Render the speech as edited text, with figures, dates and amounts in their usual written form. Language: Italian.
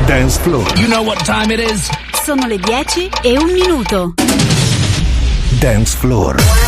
Dance Floor. You know what time it is? Sono le 10:01. Dance Floor.